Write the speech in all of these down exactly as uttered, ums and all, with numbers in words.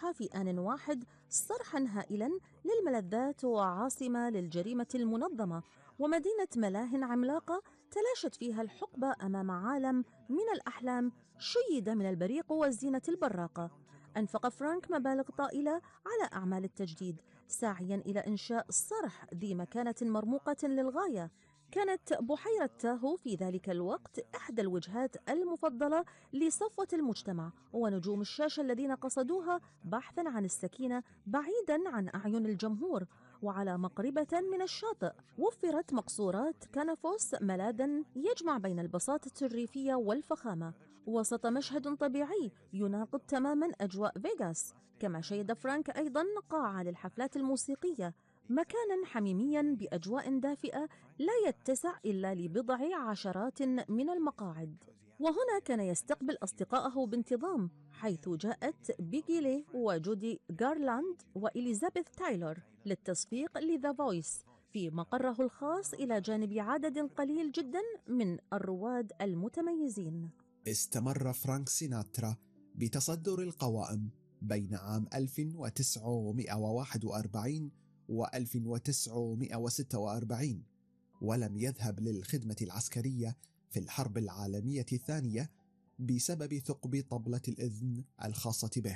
وأصبح في آن واحد صرحاً هائلاً للملذات وعاصمة للجريمة المنظمة ومدينة ملاهٍ عملاقة تلاشت فيها الحقبة أمام عالم من الأحلام شيد من البريق والزينة البراقة. أنفق فرانك مبالغ طائلة على أعمال التجديد ساعياً إلى إنشاء صرح ذي مكانة مرموقة للغاية. كانت بحيرة تاهو في ذلك الوقت إحدى الوجهات المفضلة لصفوة المجتمع ونجوم الشاشة الذين قصدوها بحثاً عن السكينة بعيداً عن أعين الجمهور. وعلى مقربة من الشاطئ وفرت مقصورات كانافوس ملاذاً يجمع بين البساطة الريفية والفخامة وسط مشهد طبيعي يناقض تماماً أجواء فيغاس. كما شيد فرانك أيضاً قاعة للحفلات الموسيقية، مكاناً حميمياً بأجواء دافئة لا يتسع إلا لبضع عشرات من المقاعد. وهنا كان يستقبل أصدقائه بانتظام، حيث جاءت بيغي لي وجودي غارلاند وإليزابيث تايلور للتصفيق لذا فويس في مقره الخاص إلى جانب عدد قليل جدا من الرواد المتميزين. استمر فرانك سيناترا بتصدر القوائم بين عام ألف وتسعمائة وواحد وأربعين و ألف وتسعمائة وستة وأربعين، ولم يذهب للخدمة العسكرية في الحرب العالمية الثانية بسبب ثقب طبلة الإذن الخاصة به.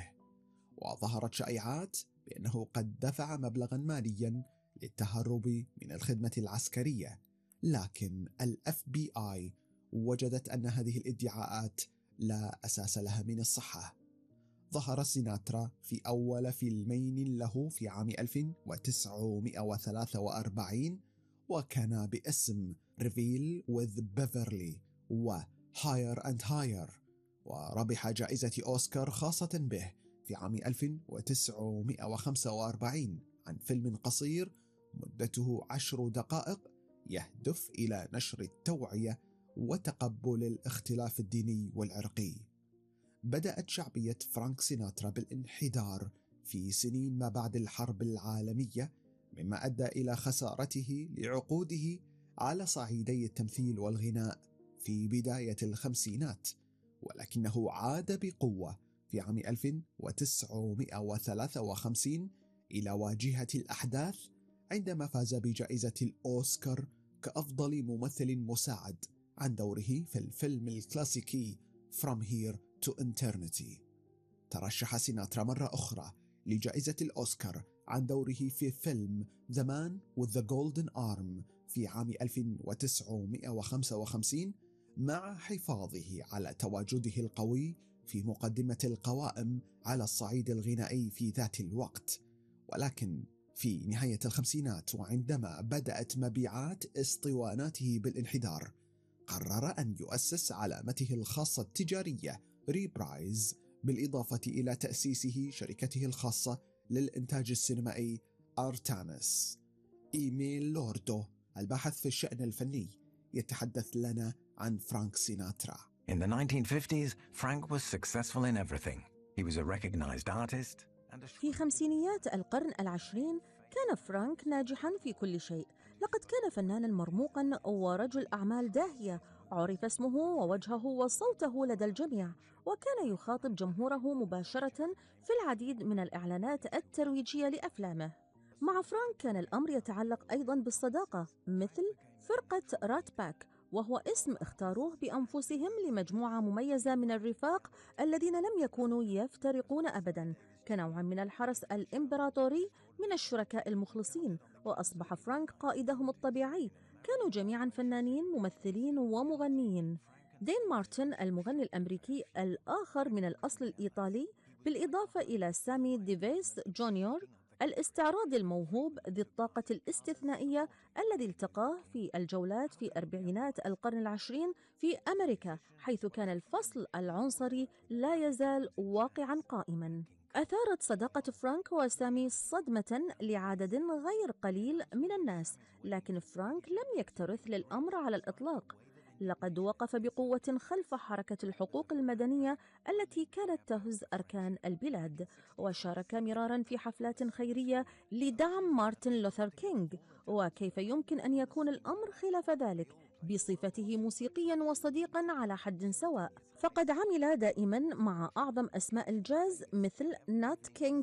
وظهرت شائعات بأنه قد دفع مبلغا ماليا للتهرب من الخدمة العسكرية، لكن ال إف بي آي وجدت أن هذه الادعاءات لا أساس لها من الصحة. ظهر سيناترا في أول فيلمين له في عام ألف وتسعمائة وثلاثة وأربعين، وكان باسم ريفيل with بيفرلي و Higher and Higher، وربح جائزة أوسكار خاصة به في عام ألف وتسعمائة وخمسة وأربعين عن فيلم قصير مدته عشر دقائق يهدف إلى نشر التوعية وتقبل الاختلاف الديني والعرقي. بدأت شعبية فرانك سيناترا بالانحدار في سنين ما بعد الحرب العالمية، مما أدى إلى خسارته لعقوده على صعيدي التمثيل والغناء في بداية الخمسينات، ولكنه عاد بقوة في عام ألف وتسعمائة وثلاثة وخمسين إلى واجهة الأحداث عندما فاز بجائزة الأوسكار كأفضل ممثل مساعد عن دوره في الفيلم الكلاسيكي From Here to Eternity. ترشح سيناترا مرة أخرى لجائزة الأوسكار عن دوره في فيلم The Man with the Golden Arm في عام ألف وتسعمائة وخمسة وخمسين، مع حفاظه على تواجده القوي في مقدمة القوائم على الصعيد الغنائي في ذات الوقت. ولكن في نهاية الخمسينات وعندما بدأت مبيعات اسطواناته بالانحدار، قرر أن يؤسس علامته الخاصة التجارية ريبرايز، بالإضافة إلى تأسيسه شركته الخاصة للإنتاج السينمائي أرتانس. إيميل لوردو الباحث في الشأن الفني يتحدث لنا عن فرانك سيناترا. In the nineteen fifties, Frank was successful in everything. He was a recognized artist. في خمسينيات القرن العشرين كان فرانك ناجحاً في كل شيء. لقد كان فناناً مرموقاً ورجل أعمال داهية، عرف اسمه ووجهه وصوته لدى الجميع، وكان يخاطب جمهوره مباشرة في العديد من الإعلانات الترويجية لأفلامه. مع فرانك كان الأمر يتعلق أيضاً بالصداقة، مثل فرقة رات باك، وهو اسم اختاروه بأنفسهم لمجموعة مميزة من الرفاق الذين لم يكونوا يفترقون أبداً، كنوع من الحرس الإمبراطوري من الشركاء المخلصين. وأصبح فرانك قائدهم الطبيعي. كانوا جميعاً فنانين ممثلين ومغنيين. دين مارتن المغني الأمريكي الآخر من الأصل الإيطالي، بالإضافة إلى سامي ديفيس جونيور الاستعراضي الموهوب ذي الطاقة الاستثنائية الذي التقاه في الجولات في أربعينات القرن العشرين في أمريكا، حيث كان الفصل العنصري لا يزال واقعاً قائماً. أثارت صداقة فرانك وسامي صدمة لعدد غير قليل من الناس، لكن فرانك لم يكترث للأمر على الإطلاق. لقد وقف بقوة خلف حركة الحقوق المدنية التي كانت تهز أركان البلاد، وشارك مرارا في حفلات خيرية لدعم مارتن لوثر كينغ. وكيف يمكن أن يكون الأمر خلاف ذلك بصفته موسيقيا وصديقا على حد سواء؟ فقد عمل دائما مع أعظم أسماء الجاز مثل نات كينغ